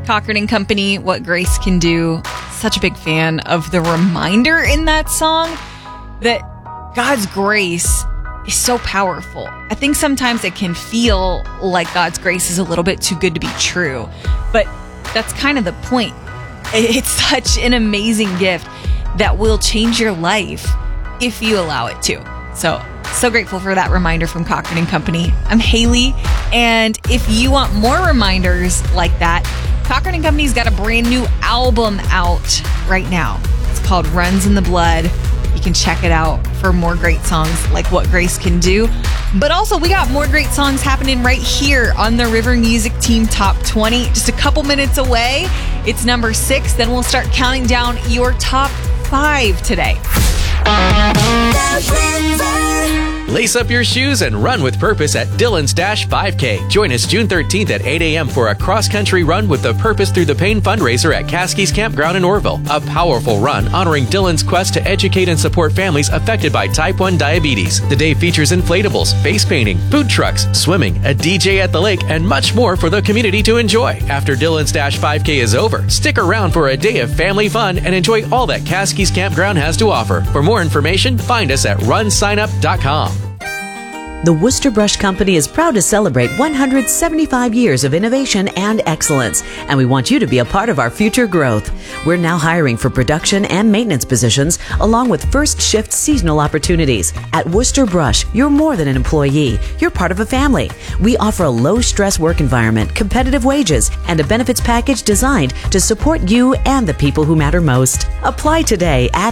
Cochran and Company, What Grace Can Do. Such a big fan of the reminder in that song that God's grace is so powerful. I think sometimes it can feel like God's grace is a little bit too good to be true, but that's kind of the point. It's such an amazing gift that will change your life if you allow it to. So grateful for that reminder from Cochran and Company. I'm Haley, and if you want more reminders like that, Cochran and Company's got a brand new album out right now. It's called Runs in the Blood. You can check it out for more great songs like What Grace Can Do. But also, we got more great songs happening right here on the River Music Team Top 20. Just a couple minutes away. It's number 6. Then we'll start counting down your top 5 today. Lace up your shoes and run with purpose at Dillon's Dash 5K. Join us June 13th at 8 a.m. for a cross-country run with the Purpose Through the Pain fundraiser at Caskey's Campground in Orville. A powerful run honoring Dillon's quest to educate and support families affected by type 1 diabetes. The day features inflatables, face painting, food trucks, swimming, a DJ at the lake, and much more for the community to enjoy. After Dillon's Dash 5K is over, stick around for a day of family fun and enjoy all that Caskey's Campground has to offer. For more information, find us at runsignup.com. The Worcester Brush Company is proud to celebrate 175 years of innovation and excellence, and we want you to be a part of our future growth. We're now hiring for production and maintenance positions, along with first shift seasonal opportunities. At Worcester Brush, you're more than an employee. You're part of a family. We offer a low-stress work environment, competitive wages, and a benefits package designed to support you and the people who matter most. Apply today at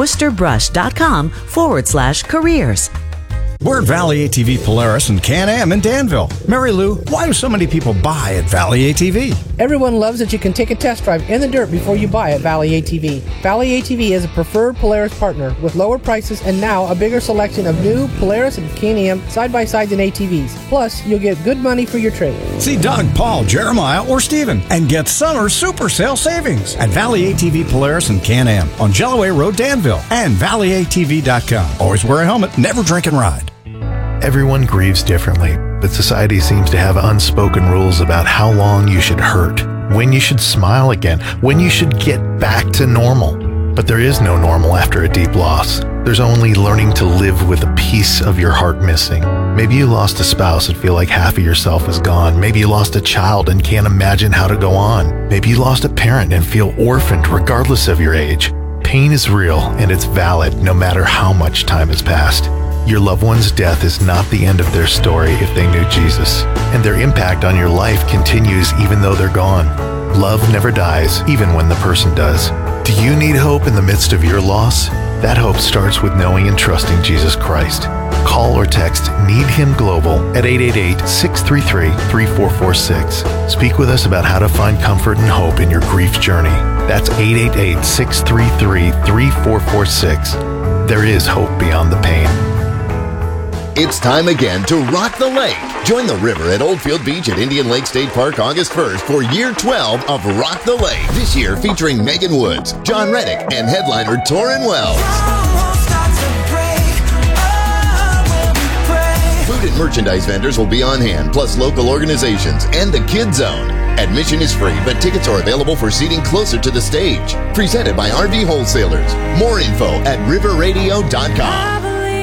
worcesterbrush.com/careers. We're at Valley ATV Polaris and Can-Am in Danville. Mary Lou, why do so many people buy at Valley ATV? Everyone loves that you can take a test drive in the dirt before you buy at Valley ATV. Valley ATV is a preferred Polaris partner with lower prices and now a bigger selection of new Polaris and Can-Am side-by-sides and ATVs. Plus, you'll get good money for your trade. See Doug, Paul, Jeremiah, or Steven and get summer super sale savings at Valley ATV Polaris and Can-Am on Jellaway Road, Danville, and valleyatv.com. Always wear a helmet, never drink and ride. Everyone grieves differently, but society seems to have unspoken rules about how long you should hurt, when you should smile again, when you should get back to normal. But there is no normal after a deep loss. There's only learning to live with a piece of your heart missing. Maybe you lost a spouse and feel like half of yourself is gone. Maybe you lost a child and can't imagine how to go on. Maybe you lost a parent and feel orphaned regardless of your age. Pain is real and it's valid no matter how much time has passed. Your loved one's death is not the end of their story if they knew Jesus, and their impact on your life continues even though they're gone. Love never dies, even when the person does. Do you need hope in the midst of your loss? That hope starts with knowing and trusting Jesus Christ. Call or text Need Him Global at 888-633-3446. Speak with us about how to find comfort and hope in your grief journey. That's 888-633-3446. There is hope beyond the pain. It's time again to rock the lake. Join the river at Oldfield Beach at Indian Lake State Park August 1st for year 12 of Rock the Lake. This year featuring Megan Woods, John Reddick, and headliner Torrin Wells. Food and merchandise vendors will be on hand, plus local organizations and the Kid Zone. Admission is free, but tickets are available for seating closer to the stage. Presented by RV Wholesalers. More info at riverradio.com.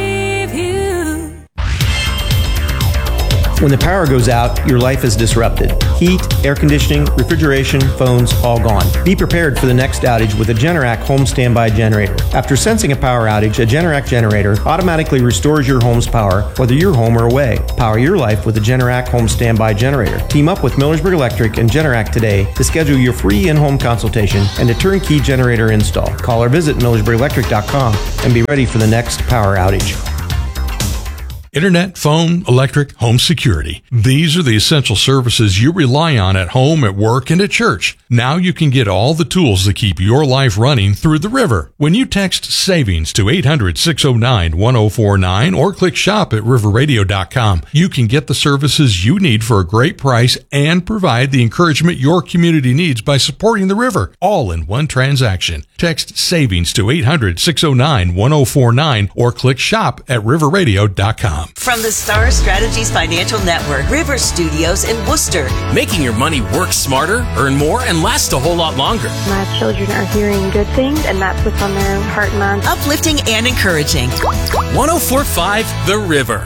When the power goes out, your life is disrupted. Heat, air conditioning, refrigeration, phones, all gone. Be prepared for the next outage with a Generac home standby generator. After sensing a power outage, a Generac generator automatically restores your home's power, whether you're home or away. Power your life with a Generac home standby generator. Team up with Millersburg Electric and Generac today to schedule your free in-home consultation and a turnkey generator install. Call or visit millersburgelectric.com and be ready for the next power outage. Internet, phone, electric, home security. These are the essential services you rely on at home, at work, and at church. Now you can get all the tools to keep your life running through the river. When you text SAVINGS to 800-609-1049 or click shop at riverradio.com, you can get the services you need for a great price and provide the encouragement your community needs by supporting the river, all in one transaction. Text SAVINGS to 800-609-1049 or click shop at riverradio.com. StarStrategiesFinancialNetwork.com. From the Star Strategies Financial Network, River Studios in Worcester. Making your money work smarter, earn more, and last a whole lot longer. My children are hearing good things, and that's what's on their heart and mind. Uplifting and encouraging. 104.5 The River.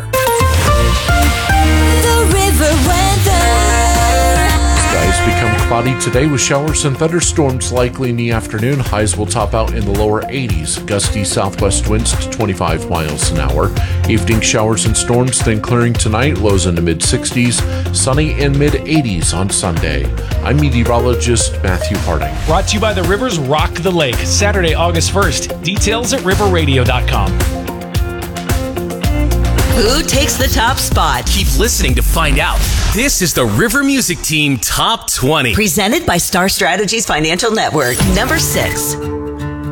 The River weather. Skies become cloudy today with showers and thunderstorms likely in the afternoon. Highs will top out in the lower 80s. Gusty southwest winds to 25 miles an hour. Evening showers and storms, then clearing tonight. Lows in the mid-60s. Sunny and mid-80s on Sunday. I'm meteorologist Matthew Harding. Brought to you by the Rivers Rock the Lake. Saturday, August 1st. Details at riverradio.com. Who takes the top spot? Keep listening to find out. This is the River Music Team Top 20. Presented by Star Strategies Financial Network. Number 6.